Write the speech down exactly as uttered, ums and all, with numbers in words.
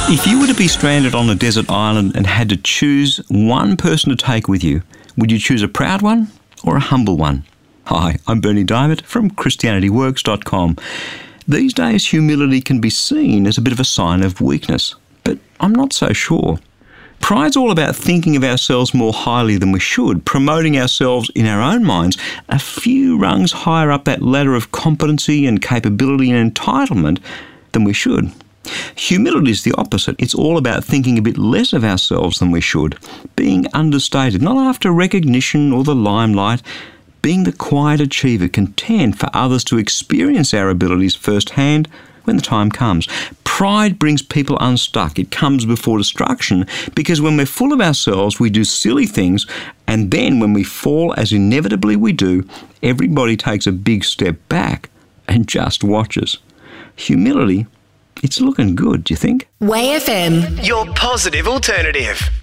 If you were to be stranded on a desert island and had to choose one person to take with you, would you choose a proud one or a humble one? Hi, I'm Berni Dymet from Christianity Works dot com. These days, humility can be seen as a bit of a sign of weakness, but I'm not so sure. Pride's all about thinking of ourselves more highly than we should, promoting ourselves in our own minds a few rungs higher up that ladder of competency and capability and entitlement than we should. Humility is the opposite. It's all about thinking a bit less of ourselves than we should, being understated, not after recognition or the limelight, being the quiet achiever, content for others to experience our abilities firsthand when the time comes. Pride brings people unstuck. It comes before destruction because when we're full of ourselves, we do silly things, and then when we fall, as inevitably we do, everybody takes a big step back and just watches. Humility, it's looking good, do you think? Way F M, your positive alternative.